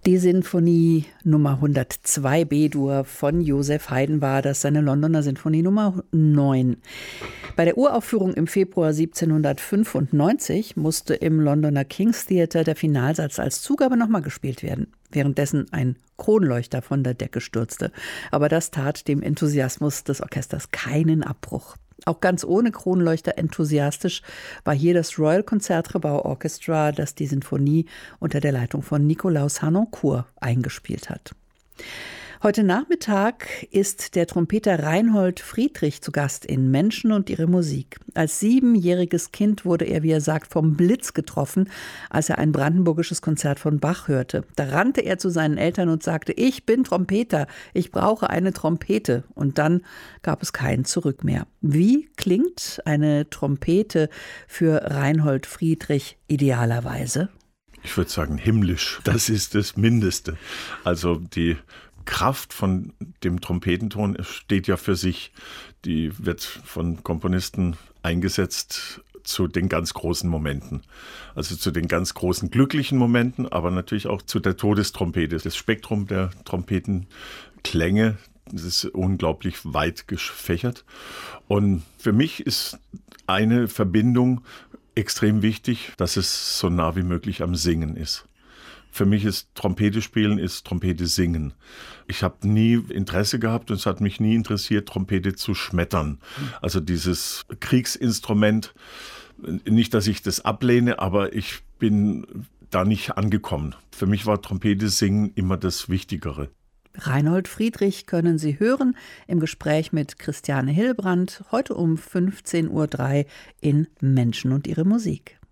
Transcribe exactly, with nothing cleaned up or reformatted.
Die Sinfonie Nummer hundertzwei B-Dur von Joseph Haydn war das, seine Londoner Sinfonie Nummer neun. Bei der Uraufführung im Februar siebzehnhundertfünfundneunzig musste im Londoner King's Theatre der Finalsatz als Zugabe nochmal gespielt werden, währenddessen ein Kronleuchter von der Decke stürzte. Aber das tat dem Enthusiasmus des Orchesters keinen Abbruch. Auch ganz ohne Kronleuchter enthusiastisch war hier das Royal Concertgebouw Orchestra, das die Sinfonie unter der Leitung von Nikolaus Harnoncourt eingespielt hat. Heute Nachmittag ist der Trompeter Reinhold Friedrich zu Gast in Menschen und ihre Musik. Als siebenjähriges Kind wurde er, wie er sagt, vom Blitz getroffen, als er ein brandenburgisches Konzert von Bach hörte. Da rannte er zu seinen Eltern und sagte: Ich bin Trompeter, ich brauche eine Trompete. Und dann gab es kein Zurück mehr. Wie klingt eine Trompete für Reinhold Friedrich idealerweise? Ich würde sagen himmlisch. Das ist das Mindeste. Also die Kraft von dem Trompetenton steht ja für sich. Die wird von Komponisten eingesetzt zu den ganz großen Momenten. Also zu den ganz großen glücklichen Momenten, aber natürlich auch zu der Todestrompete. Das Spektrum der Trompetenklänge, das ist unglaublich weit gefächert. Und für mich ist eine Verbindung extrem wichtig, dass es so nah wie möglich am Singen ist. Für mich ist Trompete spielen, ist Trompete singen. Ich habe nie Interesse gehabt und es hat mich nie interessiert, Trompete zu schmettern. Also dieses Kriegsinstrument, nicht, dass ich das ablehne, aber ich bin da nicht angekommen. Für mich war Trompete singen immer das Wichtigere. Reinhold Friedrich können Sie hören im Gespräch mit Christiane Hillebrand heute um fünfzehn Uhr drei in Menschen und ihre Musik.